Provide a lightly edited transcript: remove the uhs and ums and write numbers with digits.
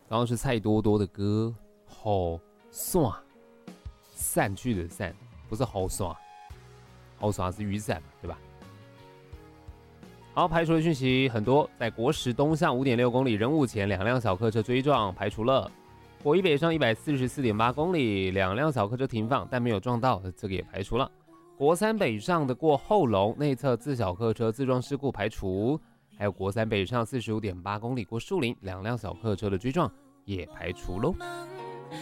刚刚是蔡多多的歌，好耍，散去的散，不是好耍，好耍是雨伞嘛，对吧？好，排除的讯息很多，在国十东向 5.6 公里人物前2辆小客车追撞，排除了。国一北上 144.8 公里2辆小客车停放，但没有撞到，这个也排除了。国三北上的过后龙内侧自小客车自撞事故排除，还有国三北上 45.8 公里过树林2辆小客车的追撞也排除喽。